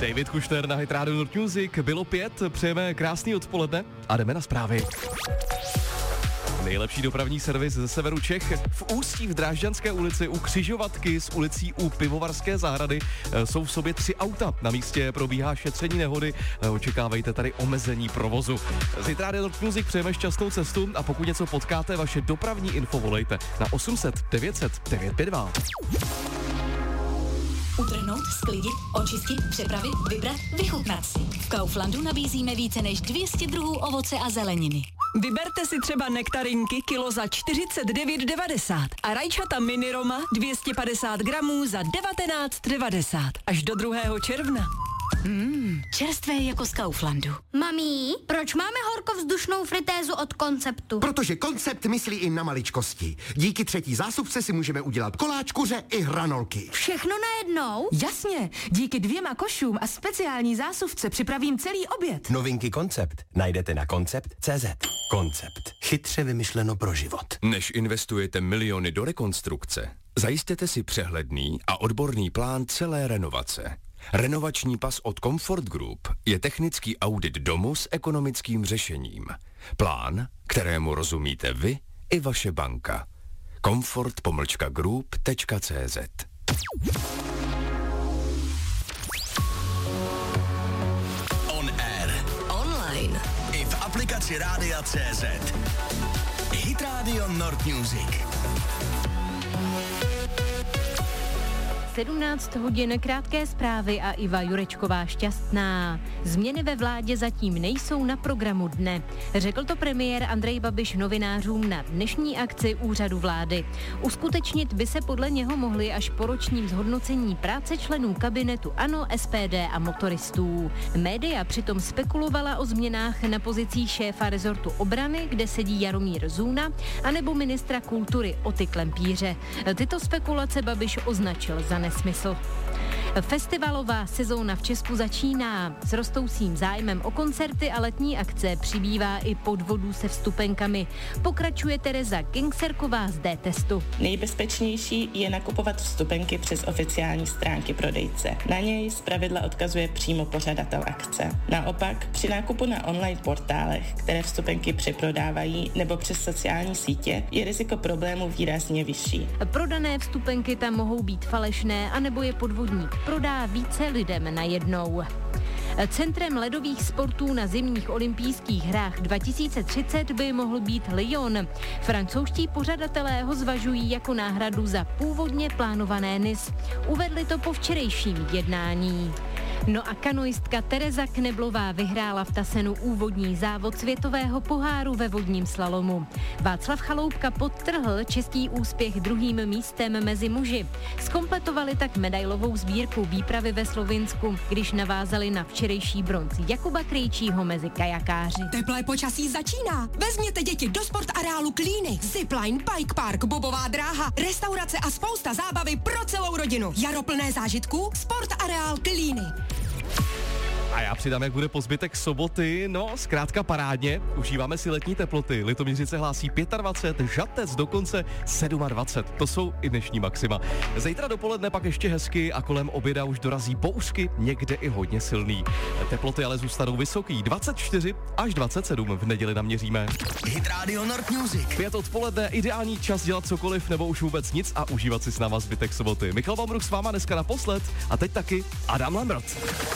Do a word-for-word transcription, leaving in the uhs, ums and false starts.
David Kušter na Hit Radio Nord Music. Bylo pět, přejeme krásný odpoledne a jdeme na zprávy. Nejlepší dopravní servis ze severu Čech. V Ústí v Drážďanské ulici u křižovatky s ulicí u Pivovarské zahrady jsou v sobě tři auta. Na místě probíhá šetření nehody. Očekávejte tady omezení provozu. Z Hit Radio Nord Music přejeme šťastnou cestu a pokud něco potkáte, vaše dopravní info volejte na osm set devět set devět pět dva. Utrhnout, sklidit, očistit, přepravit, vybrat, vychutnat si. V Kauflandu nabízíme více než dvě stě druhů ovoce a zeleniny. Vyberte si třeba nektarinky kilo za čtyřicet devět devadesát a rajčata mini Roma dvě stě padesát gramů za devatenáct devadesát až do druhého června. Mmm, čerstvé jako z Kauflandu. Mami, proč máme horkovzdušnou fritézu od Konceptu? Protože Koncept myslí i na maličkosti. Díky třetí zásuvce si můžeme udělat koláč, kuře i hranolky. Všechno najednou? Jasně, díky dvěma košům a speciální zásuvce připravím celý oběd. Novinky Koncept najdete na koncept tečka cé zet. Koncept. Chytře vymyšleno pro život. Než investujete miliony do rekonstrukce, zajistěte si přehledný a odborný plán celé renovace. Renovační pas od Comfort Group je technický audit domu s ekonomickým řešením. Plán, kterému rozumíte vy i vaše banka. comfort pomlčka group tečka cé zet. On air. Online. I v aplikaci Rádia tečka cé zet. Hit Radio Nord Music. sedmnáct hodin, krátké zprávy a Iva Jurečková šťastná. Změny ve vládě zatím nejsou na programu dne. Řekl to premiér Andrej Babiš novinářům na dnešní akci Úřadu vlády. Uskutečnit by se podle něho mohly až po ročním zhodnocení práce členů kabinetu ANO, es pé dé a motoristů. Média přitom spekulovala o změnách na pozicích šéfa rezortu obrany, kde sedí Jaromír Zůna, anebo ministra kultury Oty Klempíře. Tyto spekulace Babiš označil za nesmysl. Festivalová sezóna v Česku začíná. S rostoucím zájmem o koncerty a letní akce přibývá i podvodů se vstupenkami. Pokračuje Tereza Kingserková z D-testu. Nejbezpečnější je nakupovat vstupenky přes oficiální stránky prodejce. Na něj zpravidla odkazuje přímo pořadatel akce. Naopak, při nákupu na online portálech, které vstupenky přeprodávají nebo přes sociální sítě, je riziko problému výrazně vyšší. Prodané vstupenky tam mohou být falešné, anebo je podvodník prodá více lidem najednou. Centrem ledových sportů na zimních olympijských hrách dva tisíce třicet by mohl být Lyon. Francouzští pořadatelé ho zvažují jako náhradu za původně plánované Nice. Uvedli to po včerejším jednání. No a kanoistka Tereza Kneblová vyhrála v Tasenu úvodní závod světového poháru ve vodním slalomu. Václav Chaloupka podtrhl český úspěch druhým místem mezi muži. Zkompletovali tak medailovou sbírku výpravy ve Slovinsku, když navázali na včerejší bronz Jakuba Krejčího mezi kajakáři. Teplé počasí začíná. Vezměte děti do sportareálu Klíny. Zipline, bike park, bobová dráha, restaurace a spousta zábavy pro celou rodinu. Jaro plné zážitků, sportareál Klíny. A já přidám, jak bude po zbytek soboty, no zkrátka parádně, užíváme si letní teploty, Litoměřice hlásí dvacet pět, Žatec dokonce dvacet sedm, to jsou i dnešní maxima. Zítra dopoledne pak ještě hezky a kolem oběda už dorazí bouřky, někde i hodně silný. Teploty ale zůstanou vysoký, dvacet čtyři až dvacet sedm v neděli naměříme. Hit Radio Nord Music. Pět odpoledne, ideální čas dělat cokoliv nebo už vůbec nic a užívat si s náma zbytek soboty. Michal Bamruch s váma dneska naposled a teď taky Adam Lambert.